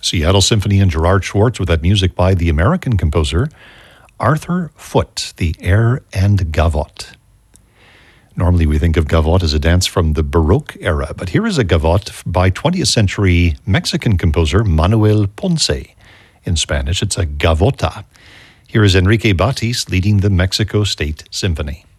Seattle Symphony and Gerard Schwartz with that music by the American composer Arthur Foote, the Air and Gavotte. Normally we think of gavotte as a dance from the Baroque era, but here is a gavotte by 20th century Mexican composer Manuel Ponce. In Spanish, it's a gavota. Here is Enrique Batis leading the Mexico State Symphony.